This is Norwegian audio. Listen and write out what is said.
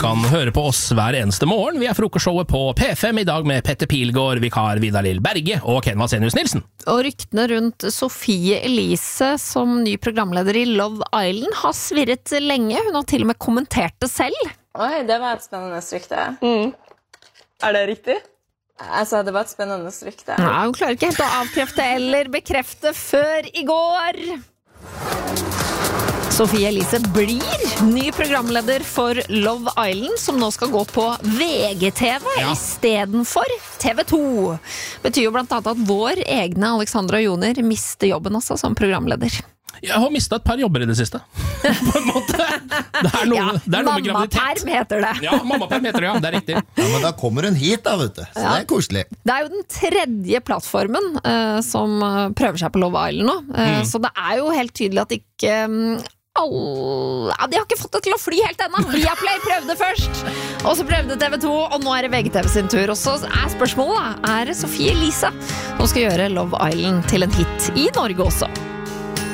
kan høre på oss hver eneste morgen. Vi frokostshowet på P5 I dag med Petter Pilgaard, vikar Vidar Lill Berge og Ken Vasenius Nilsen. Og ryktene rundt Sofie Elise som ny programleder I Love Island har svirret lenge. Hun har til og med kommentert det selv. Oi, det var et spennende rykte. Det riktig? Altså, det var et spennende rykte. Ja, hun klarer ikke helt å avkrefte eller bekrefte før I går. Sofie Elise blir ny programleder for Love Island, som nå skal gå på VGTV I stedet for TV2. Betyr jo blant annet at vår egne Alexandra Joner mister jobben også som programleder. Jeg har mistet et par jobber I det siste. På en måte. Det er noe med graviditet. Mammaperm heter det. Ja, mammaperm heter det, det riktig. Ja, men da kommer hun hit da, vet du. Så det koselig. Det jo den tredje plattformen som prøver seg på Love Island nå. Så det jo helt tydelig at ikke de har ikke fått det til å fly helt ennå. Viaplay prøvde først, og så prøvde TV2, og nå det VGTV sin tur. Og så spørsmålet det Sofie Elise som skal gjøre Love Island til en hit I Norge også.